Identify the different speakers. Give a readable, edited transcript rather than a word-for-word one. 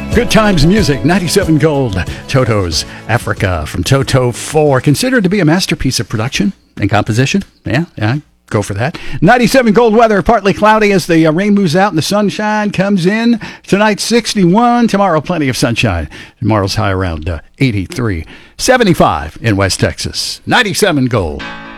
Speaker 1: Good times music, 97 Gold. Toto's Africa from Toto 4. Considered to be a masterpiece of production and composition. Yeah, go for that. 97 Gold weather, partly cloudy as the rain moves out and the sunshine comes in. Tonight, 61. Tomorrow, plenty of sunshine. Tomorrow's high around 83. 75 in West Texas. 97 Gold.